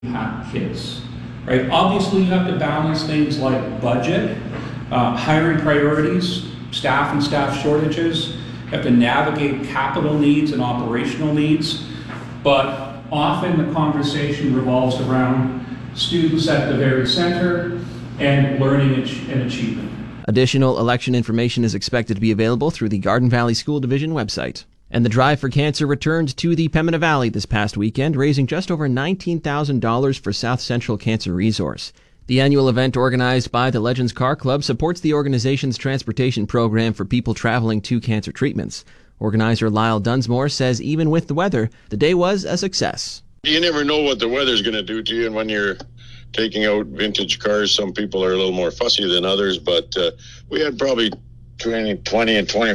impact kids, right? Obviously, you have to balance things like budget, hiring priorities, staff and staff shortages. You have to navigate capital needs and operational needs, but often the conversation revolves around students at the very center and learning and achievement. Additional election information is expected to be available through the Garden Valley School Division website. And the Drive for Cancer returned to the Pembina Valley this past weekend, raising just over $19,000 for South Central Cancer Resource. The annual event, organized by the Legends Car Club, supports the organization's transportation program for people traveling to cancer treatments. Organizer Lyle Dunsmore says even with the weather, the day was a success. You never know what the weather's going to do to you, and when you're taking out vintage cars, some people are a little more fussy than others, but we had probably 20 and 25